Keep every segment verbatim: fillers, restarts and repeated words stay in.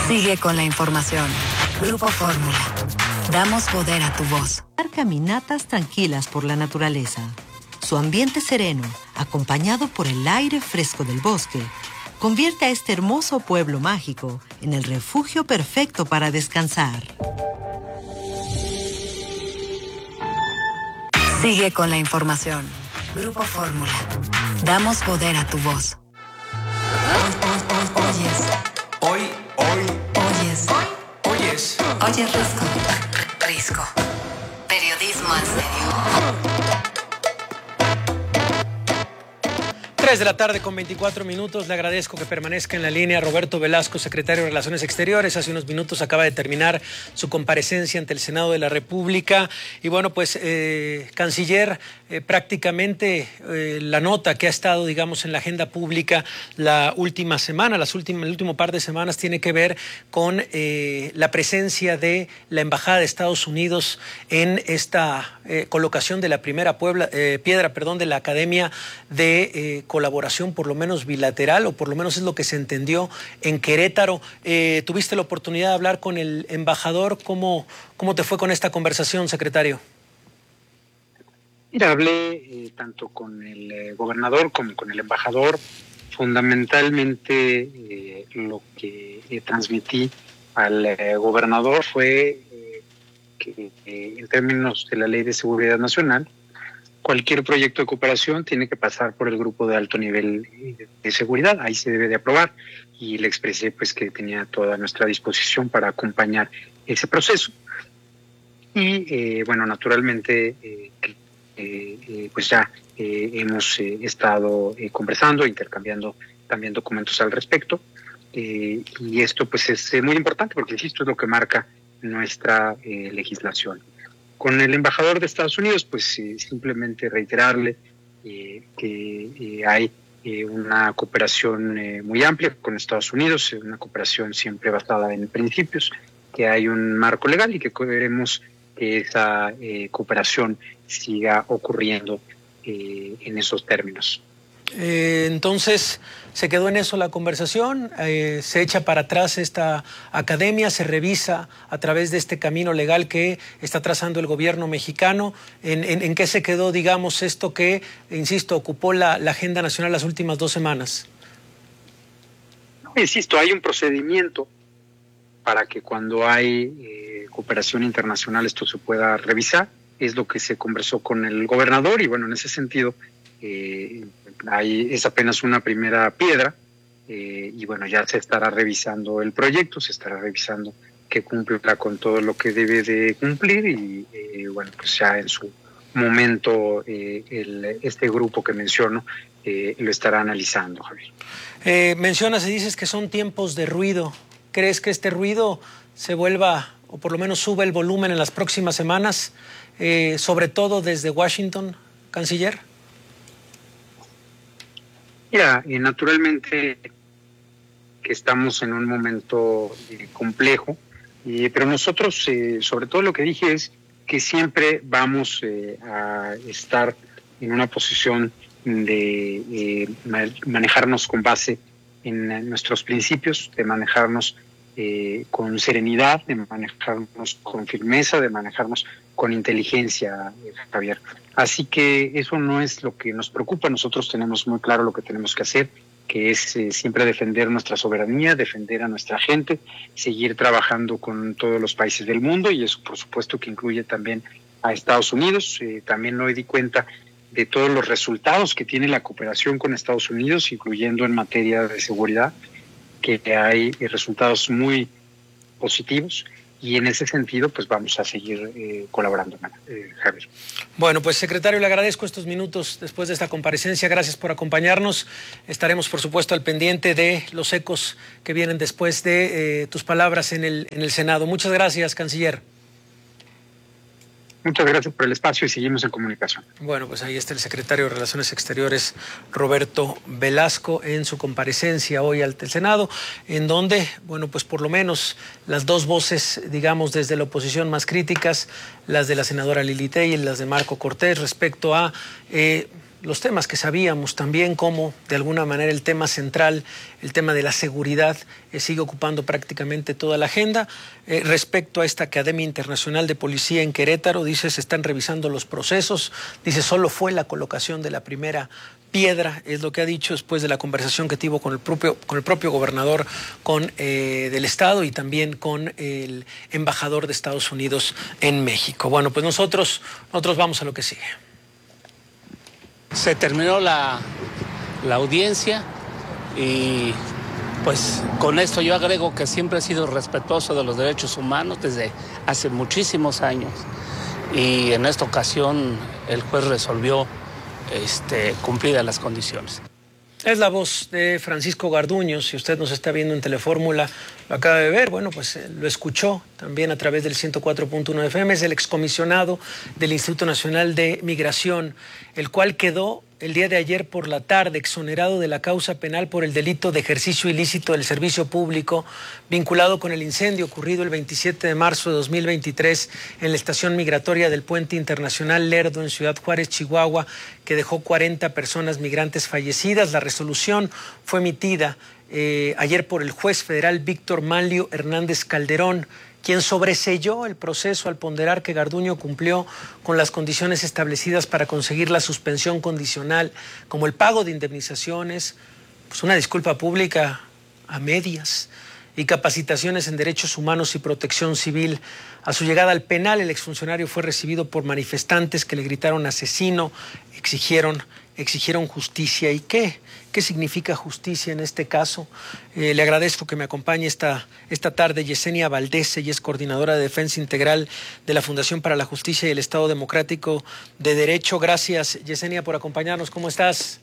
Sigue con la información. Grupo Fórmula. Damos poder a tu voz. Dar caminatas tranquilas por la naturaleza. Su ambiente sereno, acompañado por el aire fresco del bosque, convierte a este hermoso pueblo mágico en el refugio perfecto para descansar. Sigue con la información. Grupo Fórmula. Damos poder a tu voz. Oyes. Hoy, hoy. Oyes. Oyes. Oyes Risco. Risco. Periodismo en serio. tres de la tarde con veinticuatro minutos. Le agradezco que permanezca en la línea Roberto Velasco, secretario de Relaciones Exteriores. Hace unos minutos acaba de terminar su comparecencia ante el Senado de la República. Y bueno, pues, eh, canciller, eh, prácticamente eh, la nota que ha estado, digamos, en la agenda pública la última semana, las últimas, el último par de semanas, tiene que ver con eh, la presencia de la Embajada de Estados Unidos en esta eh, colocación de la primera Puebla, eh, piedra, perdón, de la Academia de eh, colaboración, por lo menos bilateral, o por lo menos es lo que se entendió en Querétaro. Eh, ¿Tuviste la oportunidad de hablar con el embajador? ¿Cómo, cómo te fue con esta conversación, secretario? Mira, hablé eh, tanto con el eh, gobernador como con el embajador. Fundamentalmente eh, lo que eh, transmití al eh, gobernador fue eh, que eh, en términos de la Ley de Seguridad Nacional, cualquier proyecto de cooperación tiene que pasar por el grupo de alto nivel de seguridad, ahí se debe de aprobar, y le expresé pues que tenía toda nuestra disposición para acompañar ese proceso. Y eh, bueno, naturalmente eh, eh, eh, pues ya eh, hemos eh, estado eh, conversando, intercambiando también documentos al respecto, eh, y esto pues es eh, muy importante porque, insisto, es lo que marca nuestra eh, legislación. Con el embajador de Estados Unidos, pues eh, simplemente reiterarle eh, que eh, hay eh, una cooperación eh, muy amplia con Estados Unidos, una cooperación siempre basada en principios, que hay un marco legal y que queremos que esa eh, cooperación siga ocurriendo eh, en esos términos. Eh, entonces, se quedó en eso la conversación, eh, se echa para atrás esta academia, se revisa a través de este camino legal que está trazando el gobierno mexicano. ¿En, en, en qué se quedó, digamos, esto que, insisto, ocupó la, la agenda nacional las últimas dos semanas? No, insisto, hay un procedimiento para que cuando hay eh, cooperación internacional esto se pueda revisar. Es lo que se conversó con el gobernador y, bueno, en ese sentido, eh, Hay, es apenas una primera piedra eh, y bueno, ya se estará revisando el proyecto, se estará revisando que cumpla con todo lo que debe de cumplir y eh, bueno, pues ya en su momento eh, el, este grupo que menciono eh, lo estará analizando, Javier. Eh, mencionas y dices que son tiempos de ruido. ¿Crees que este ruido se vuelva, o por lo menos suba el volumen en las próximas semanas, eh, sobre todo desde Washington, canciller? Mira, eh, naturalmente que estamos en un momento eh, complejo, eh, pero nosotros, eh, sobre todo lo que dije es que siempre vamos eh, a estar en una posición de eh, manejarnos con base en nuestros principios, de manejarnos eh, con serenidad, de manejarnos con firmeza, de manejarnos con inteligencia, eh, Javier. Así que eso no es lo que nos preocupa. Nosotros tenemos muy claro lo que tenemos que hacer, que es eh, siempre defender nuestra soberanía, defender a nuestra gente, seguir trabajando con todos los países del mundo, y eso por supuesto que incluye también a Estados Unidos. Eh, también me di cuenta de todos los resultados que tiene la cooperación con Estados Unidos, incluyendo en materia de seguridad, que hay eh, resultados muy positivos. Y en ese sentido, pues vamos a seguir eh, colaborando, eh, Javier. Bueno, pues secretario, le agradezco estos minutos después de esta comparecencia. Gracias por acompañarnos. Estaremos, por supuesto, al pendiente de los ecos que vienen después de eh, tus palabras en el, en el Senado. Muchas gracias, canciller. Muchas gracias por el espacio y seguimos en comunicación. Bueno, pues ahí está el secretario de Relaciones Exteriores, Roberto Velasco, en su comparecencia hoy ante el Senado, en donde, bueno, pues por lo menos las dos voces, digamos, desde la oposición más críticas, las de la senadora Lili Tellez y las de Marco Cortés, respecto a eh, los temas que sabíamos también, como de alguna manera el tema central, el tema de la seguridad, eh, sigue ocupando prácticamente toda la agenda. Eh, respecto a esta Academia Internacional de Policía en Querétaro, dice, se están revisando los procesos, dice, solo fue la colocación de la primera piedra, es lo que ha dicho después de la conversación que tuvo con el propio, con el propio gobernador con, eh, del estado y también con el embajador de Estados Unidos en México. Bueno, pues nosotros, nosotros vamos a lo que sigue. Se terminó la, la audiencia y pues con esto yo agrego que siempre he sido respetuoso de los derechos humanos desde hace muchísimos años y en esta ocasión el juez resolvió Este, cumplidas las condiciones. Es la voz de Francisco Garduño. Si usted nos está viendo en Telefórmula, lo acaba de ver, bueno, pues eh, lo escuchó también a través del ciento cuatro punto uno F M. Es el excomisionado del Instituto Nacional de Migración, el cual quedó el día de ayer por la tarde exonerado de la causa penal por el delito de ejercicio ilícito del servicio público vinculado con el incendio ocurrido el veintisiete de marzo de dos mil veintitrés en la estación migratoria del Puente Internacional Lerdo en Ciudad Juárez, Chihuahua, que dejó cuarenta personas migrantes fallecidas. La resolución fue emitida eh, ayer por el juez federal Víctor Manlio Hernández Calderón, quien sobreseyó el proceso al ponderar que Garduño cumplió con las condiciones establecidas para conseguir la suspensión condicional, como el pago de indemnizaciones, pues una disculpa pública a medias y capacitaciones en derechos humanos y protección civil. A su llegada al penal, el exfuncionario fue recibido por manifestantes que le gritaron asesino, exigieron, exigieron justicia. ¿Y qué? ¿Qué significa justicia en este caso? Eh, le agradezco que me acompañe esta, esta tarde Yesenia Valdés, ella es coordinadora de Defensa Integral de la Fundación para la Justicia y el Estado Democrático de Derecho. Gracias, Yesenia, por acompañarnos. ¿Cómo estás?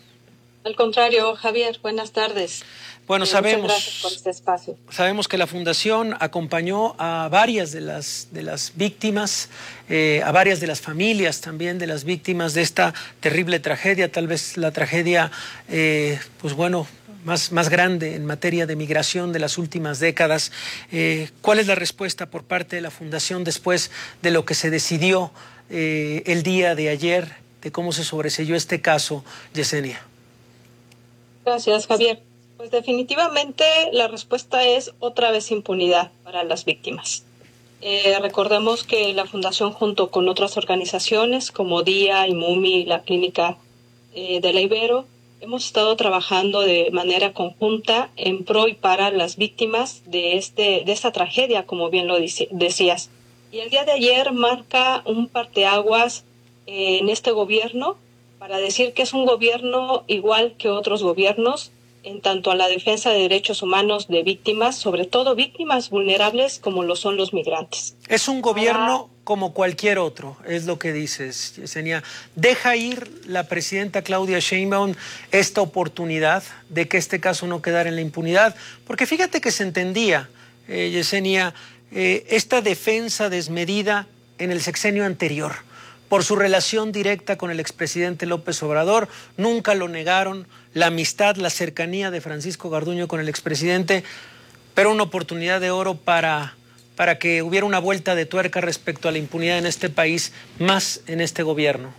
Al contrario, Javier, buenas tardes. Bueno, eh, sabemos, muchas gracias por este espacio. Sabemos que la Fundación acompañó a varias de las, de las víctimas, eh, a varias de las familias también de las víctimas de esta terrible tragedia, tal vez la tragedia, eh, pues bueno, más, más grande en materia de migración de las últimas décadas. Eh, ¿Cuál es la respuesta por parte de la Fundación después de lo que se decidió eh, el día de ayer, de cómo se sobreseyó este caso, Yesenia? Gracias, Javier. Pues definitivamente la respuesta es otra vez impunidad para las víctimas. Eh, recordemos que la Fundación, junto con otras organizaciones como DIA, IMUMI y la Clínica eh, de la Ibero, hemos estado trabajando de manera conjunta en pro y para las víctimas de, este, de esta tragedia, como bien lo dice, decías. Y el día de ayer marca un parteaguas eh, en este gobierno para decir que es un gobierno igual que otros gobiernos en tanto a la defensa de derechos humanos de víctimas, sobre todo víctimas vulnerables como lo son los migrantes. Es un gobierno como cualquier otro, es lo que dices, Yesenia. ¿Deja ir la presidenta Claudia Sheinbaum esta oportunidad de que este caso no quedara en la impunidad? Porque fíjate que se entendía, eh, Yesenia, eh, esta defensa desmedida en el sexenio anterior por su relación directa con el expresidente López Obrador, nunca lo negaron, la amistad, la cercanía de Francisco Garduño con el expresidente, pero una oportunidad de oro para, para que hubiera una vuelta de tuerca respecto a la impunidad en este país, más en este gobierno.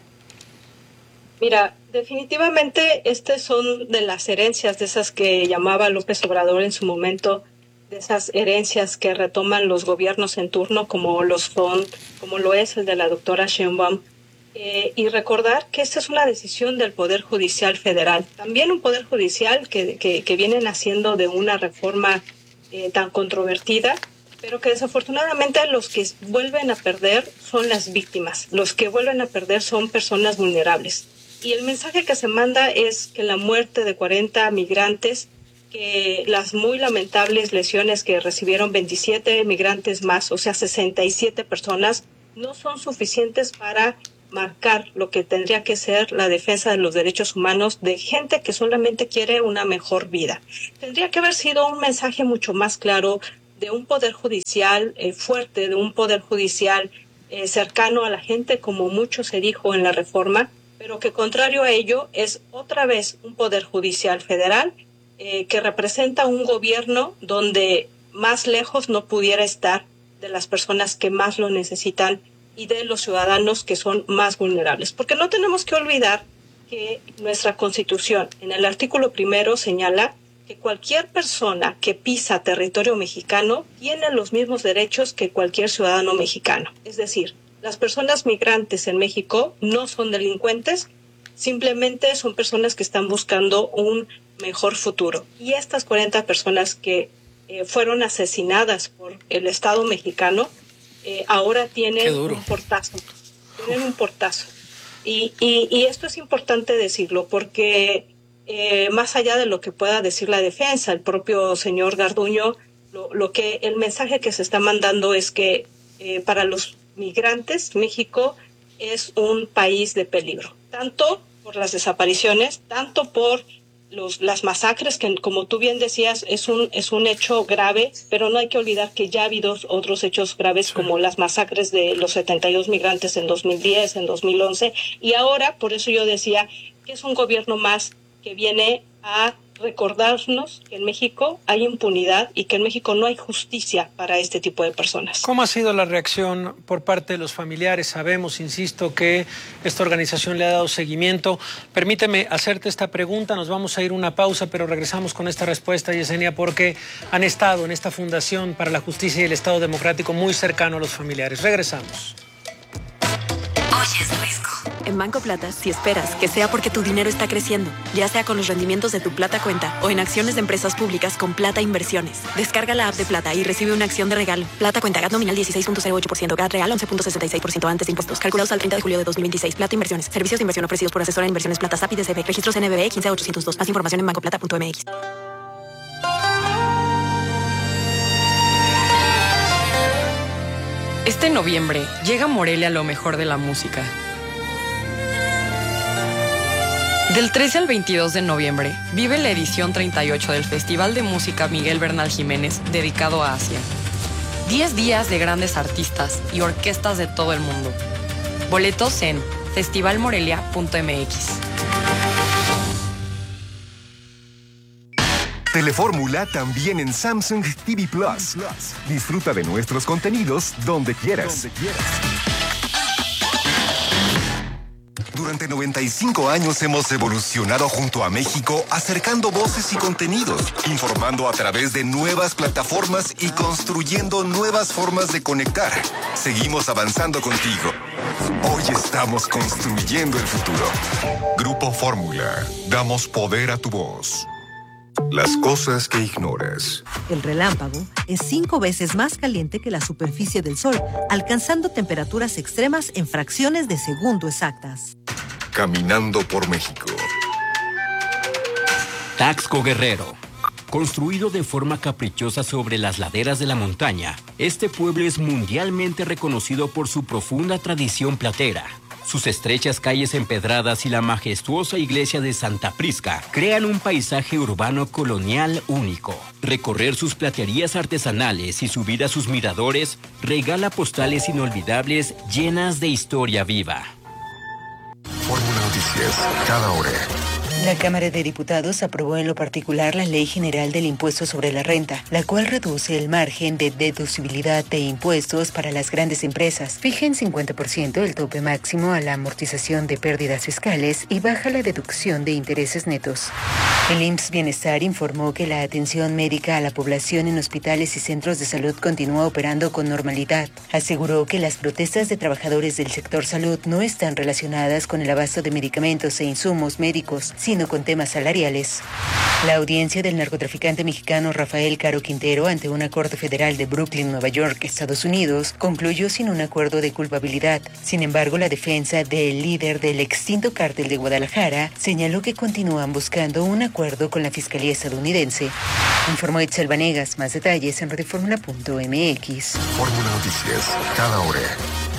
Mira, definitivamente estas son de las herencias de esas que llamaba López Obrador en su momento, de esas herencias que retoman los gobiernos en turno, como los son, como lo es el de la doctora Sheinbaum, eh, y recordar que esta es una decisión del Poder Judicial Federal, también un Poder Judicial que, que, que vienen haciendo de una reforma eh, tan controvertida, pero que desafortunadamente los que vuelven a perder son las víctimas, los que vuelven a perder son personas vulnerables. Y el mensaje que se manda es que la muerte de cuarenta migrantes, que las muy lamentables lesiones que recibieron veintisiete migrantes más, o sea, sesenta y siete personas, no son suficientes para marcar lo que tendría que ser la defensa de los derechos humanos de gente que solamente quiere una mejor vida. Tendría que haber sido un mensaje mucho más claro de un poder judicial eh, fuerte, de un poder judicial eh, cercano a la gente, como mucho se dijo en la reforma, pero que contrario a ello es otra vez un poder judicial federal Eh, que representa un gobierno donde más lejos no pudiera estar de las personas que más lo necesitan y de los ciudadanos que son más vulnerables. Porque no tenemos que olvidar que nuestra Constitución, en el artículo primero, señala que cualquier persona que pisa territorio mexicano tiene los mismos derechos que cualquier ciudadano mexicano. Es decir, las personas migrantes en México no son delincuentes, simplemente son personas que están buscando un mejor futuro. Y estas cuarenta personas que eh, fueron asesinadas por el Estado mexicano, eh, ahora tienen un portazo. Tienen un portazo. Y, y, y esto es importante decirlo porque eh, más allá de lo que pueda decir la defensa, el propio señor Garduño, lo, lo que el mensaje que se está mandando es que eh, para los migrantes, México es un país de peligro, tanto por las desapariciones, tanto por los, las masacres, que como tú bien decías, es un, es un hecho grave, pero no hay que olvidar que ya ha habido otros hechos graves como las masacres de los setenta y dos migrantes en dos mil diez, en dos mil once, y ahora, por eso yo decía que es un gobierno más que viene a recordarnos que en México hay impunidad y que en México no hay justicia para este tipo de personas. ¿Cómo ha sido la reacción por parte de los familiares? Sabemos, insisto, que esta organización le ha dado seguimiento. Permíteme hacerte esta pregunta, nos vamos a ir a una pausa, pero regresamos con esta respuesta, Yesenia, porque han estado en esta Fundación para la Justicia y el Estado Democrático muy cercano a los familiares. Regresamos. Oye, es riesgo. En Banco Plata, si esperas que sea porque tu dinero está creciendo, ya sea con los rendimientos de tu Plata Cuenta o en acciones de empresas públicas con Plata Inversiones. Descarga la app de Plata y recibe una acción de regalo. Plata Cuenta, G A T nominal dieciséis punto cero ocho por ciento, G A T real once punto sesenta y seis por ciento antes de impuestos. Calculados al treinta de julio de dos mil veintiséis. Plata Inversiones. Servicios de inversión ofrecidos por Asesora de Inversiones Plata S A P y D C B. Registros N B B quince ochocientos dos. Más información en banco plata punto m x. Este noviembre llega a Morelia lo mejor de la música. Del trece al veintidós de noviembre, vive la edición treinta y ocho del Festival de Música Miguel Bernal Jiménez, dedicado a Asia. diez días de grandes artistas y orquestas de todo el mundo. Boletos en festival morelia punto m x. Telefórmula también en Samsung T V Plus. Disfruta de nuestros contenidos donde quieras. Durante noventa y cinco años hemos evolucionado junto a México, acercando voces y contenidos, informando a través de nuevas plataformas y construyendo nuevas formas de conectar. Seguimos avanzando contigo. Hoy estamos construyendo el futuro. Grupo Fórmula. Damos poder a tu voz. Las cosas que ignoras. El relámpago es cinco veces más caliente que la superficie del Sol, alcanzando temperaturas extremas en fracciones de segundo exactas. Caminando por México. Taxco Guerrero. Construido de forma caprichosa sobre las laderas de la montaña, este pueblo es mundialmente reconocido por su profunda tradición platera. Sus estrechas calles empedradas y la majestuosa iglesia de Santa Prisca crean un paisaje urbano colonial único. Recorrer sus platerías artesanales y subir a sus miradores regala postales inolvidables llenas de historia viva. Fórmula Noticias, cada hora. La Cámara de Diputados aprobó en lo particular la Ley General del Impuesto sobre la Renta, la cual reduce el margen de deducibilidad de impuestos para las grandes empresas, fija en cincuenta por ciento el tope máximo a la amortización de pérdidas fiscales y baja la deducción de intereses netos. El I M S S Bienestar informó que la atención médica a la población en hospitales y centros de salud continúa operando con normalidad. Aseguró que las protestas de trabajadores del sector salud no están relacionadas con el abasto de medicamentos e insumos médicos, sino con temas salariales. La audiencia del narcotraficante mexicano Rafael Caro Quintero ante una corte federal de Brooklyn, Nueva York, Estados Unidos, concluyó sin un acuerdo de culpabilidad. Sin embargo, la defensa del líder del extinto cártel de Guadalajara señaló que continúan buscando un acuerdo con la Fiscalía estadounidense. Informó Itzel Vanegas. Más detalles en radioformula punto m x. Fórmula Noticias, cada hora.